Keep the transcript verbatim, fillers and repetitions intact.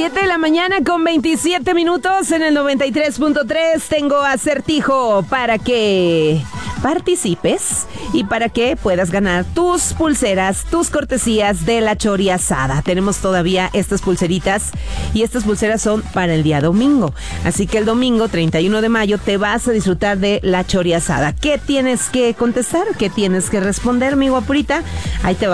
siete de la mañana con veintisiete minutos en el noventa y tres punto tres. Tengo acertijo para que participes y para que puedas ganar tus pulseras, tus cortesías de la choriasada. Tenemos todavía estas pulseritas y estas pulseras son para el día domingo. Así que el domingo treinta y uno de mayo te vas a disfrutar de la choriasada. ¿Qué tienes que contestar? ¿Qué tienes que responder, mi guapurita? Ahí te va.